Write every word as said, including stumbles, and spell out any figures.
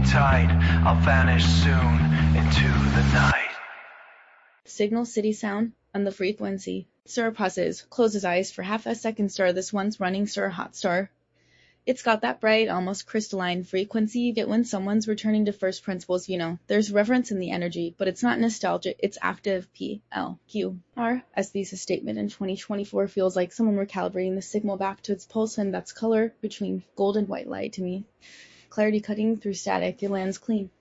tide. I'll vanish soon into the night. Signal City sound on the frequency. Sir pauses, closes eyes for half a second. Sir, this one's running, Sir, hot star. It's got that bright, almost crystalline frequency you get when someone's returning to first principles, you know. There's reverence in the energy, but it's not nostalgic, it's active. P L Q R S thesis statement in twenty twenty-four feels like someone recalibrating the signal back to its pulse, and that's color between gold and white light to me. Clarity cutting through static, it lands clean.